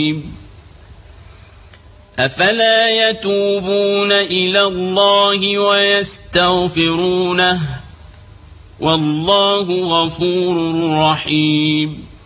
أفلا يتوبون إلى الله ويستغفرونه والله غفور رحيم